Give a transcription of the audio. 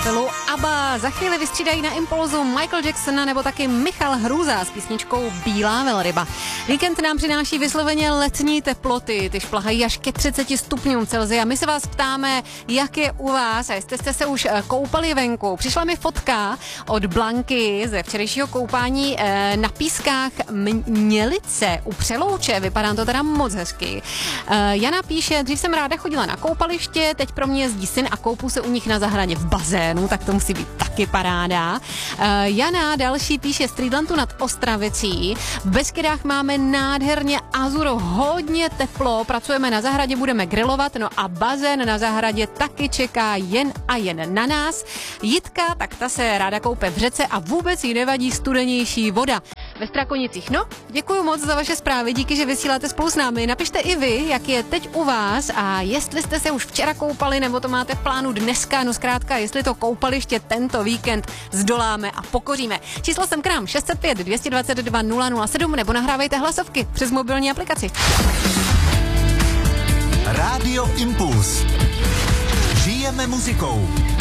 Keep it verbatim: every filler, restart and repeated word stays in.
kapelu ABBA. Za chvíli vystřídají na Impulzu Michael Jackson nebo taky Michal Hrůza s písničkou Bílá velryba. Víkend nám přináší vysloveně letní teploty, ty šplahají až ke třiceti stupňům Celsia. My se vás ptáme, jak je u vás a jestli jste se už koupali venku. Přišla mi fotka od Blanky ze včerejšího koupání na Pískách Mělice u Přelouče. Vypadá to teda moc hezky. Jana píše, dřív jsem ráda chodila na koupaliště, teď pro mě jezdí syn a koupu se u nich na zahradě v bazénu, tak to musí být taky paráda. Jana další píše, z Trýdlantu nad Ostravicí. V Beskydách máme nádherně azuro, hodně teplo, pracujeme na zahradě, budeme grilovat, no a bazén na zahradě taky čeká jen a jen na nás. Jitka, tak ta se ráda koupe v řece a vůbec jí nevadí studenější voda. Ve Strakonicích. No, děkuji moc za vaše zprávy, díky, že vysíláte spolu s námi. Napište i vy, jak je teď u vás a jestli jste se už včera koupali, nebo to máte v plánu dneska, no zkrátka, jestli to koupaliště tento víkend zdoláme a pokoříme. Číslo sem k nám šest set pět, dvě dva dva, nula nula sedm nebo nahrávejte hlasovky přes mobilní aplikaci. Rádio Impuls. Žijeme muzikou.